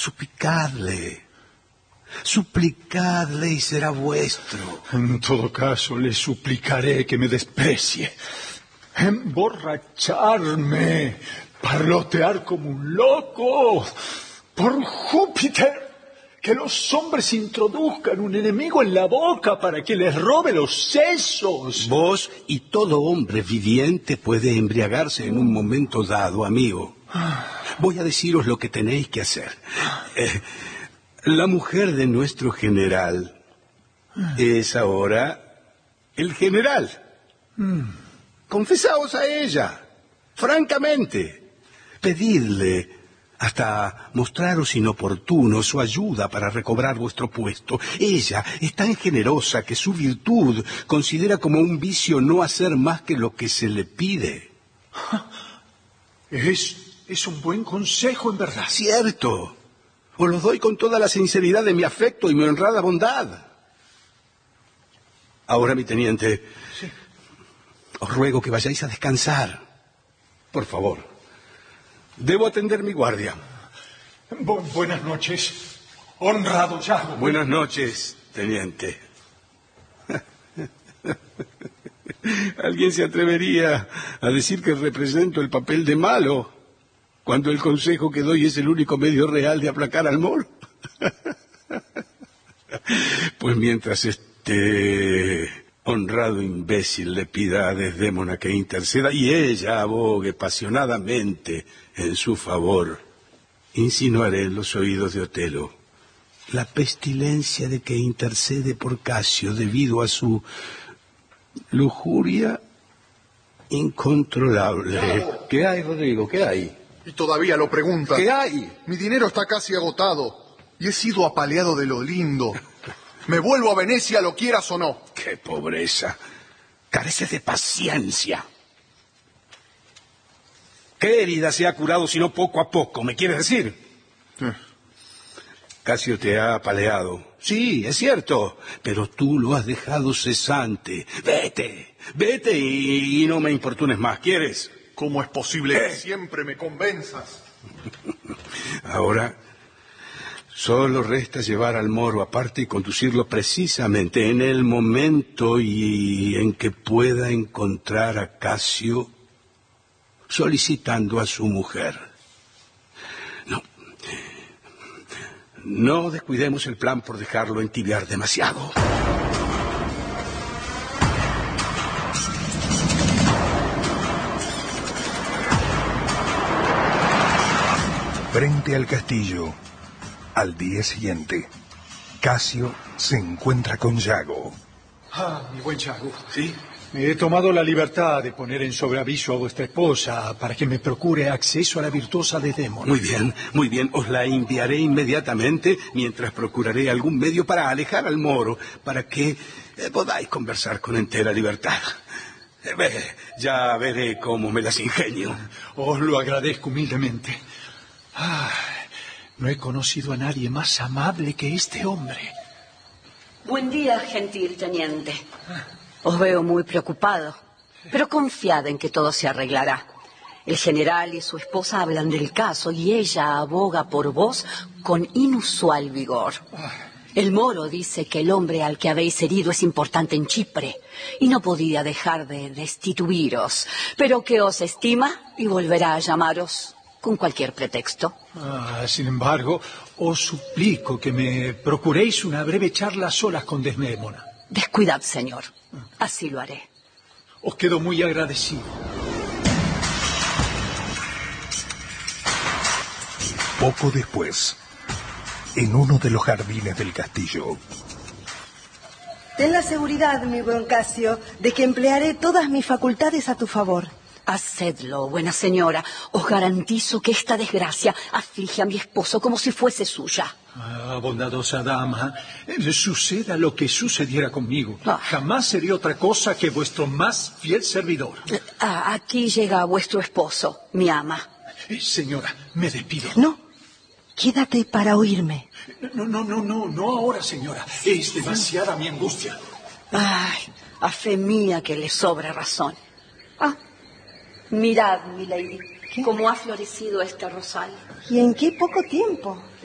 Suplicadle y será vuestro. En todo caso, le suplicaré que me desprecie. Emborracharme, parlotear como un loco. Por Júpiter, que los hombres introduzcan un enemigo en la boca para que les robe los sesos. Vos y todo hombre viviente puede embriagarse en un momento dado, amigo. Voy a deciros lo que tenéis que hacer. La mujer de nuestro general es ahora el general. Confesaos a ella, francamente. Pedidle, hasta mostraros inoportuno, su ayuda para recobrar vuestro puesto. Ella es tan generosa que su virtud considera como un vicio no hacer más que lo que se le pide. Es un buen consejo, en verdad. Cierto. Os lo doy con toda la sinceridad de mi afecto y mi honrada bondad. Ahora, mi teniente, sí, os ruego que vayáis a descansar. Por favor. Debo atender mi guardia. Buenas noches, honrado Yago. Buenas noches, teniente. ¿Alguien se atrevería a decir que represento el papel de malo cuando el consejo que doy es el único medio real de aplacar al moro? Pues mientras este honrado imbécil le pida a Desdémona que interceda y ella abogue apasionadamente en su favor, insinuaré en los oídos de Otelo la pestilencia de que intercede por Casio debido a su lujuria incontrolable. Claro. ¿Qué hay, Rodrigo? ¿Qué hay? Y todavía lo pregunta. ¿Qué hay? Mi dinero está casi agotado y he sido apaleado de lo lindo. Me vuelvo a Venecia, lo quieras o no. ¡Qué pobreza! Careces de paciencia. ¿Qué herida se ha curado sino poco a poco? ¿Me quieres decir? Casio te ha apaleado. Sí, es cierto, pero tú lo has dejado cesante. Vete y no me importunes más, ¿quieres? ¿Cómo es posible que siempre me convenzas? Ahora, solo resta llevar al moro aparte y conducirlo precisamente en el momento y en que pueda encontrar a Casio solicitando a su mujer. No descuidemos el plan por dejarlo entibiar demasiado. Frente al castillo, al día siguiente, Casio se encuentra con Yago. Mi buen Yago. ¿Sí? Me he tomado la libertad de poner en sobreaviso a vuestra esposa para que me procure acceso a la virtuosa Desdémona. Muy bien. Os la enviaré inmediatamente mientras procuraré algún medio para alejar al moro, para que podáis conversar con entera libertad. Ya veré cómo me las ingenio. Os lo agradezco humildemente. No he conocido a nadie más amable que este hombre. Buen día, gentil teniente. Os veo muy preocupado, pero confiad en que todo se arreglará. El general y su esposa hablan del caso y ella aboga por vos con inusual vigor. El moro dice que el hombre al que habéis herido es importante en Chipre y no podía dejar de destituiros, pero que os estima y volverá a llamaros con cualquier pretexto. Sin embargo, os suplico que me procuréis una breve charla a solas con Desdémona. Descuidad, señor. Así lo haré. Os quedo muy agradecido. Poco después, en uno de los jardines del castillo. Ten la seguridad, mi buen Casio, de que emplearé todas mis facultades a tu favor. Hacedlo, buena señora. Os garantizo que esta desgracia aflige a mi esposo como si fuese suya. Bondadosa dama, suceda lo que sucediera conmigo. Jamás seré otra cosa que vuestro más fiel servidor. Aquí llega vuestro esposo, mi ama. Señora, me despido. No, quédate para oírme. No ahora, señora. Es demasiada mi angustia. A fe mía que le sobra razón. Mirad, milady, cómo ha florecido este rosal. ¿Y en qué poco tiempo?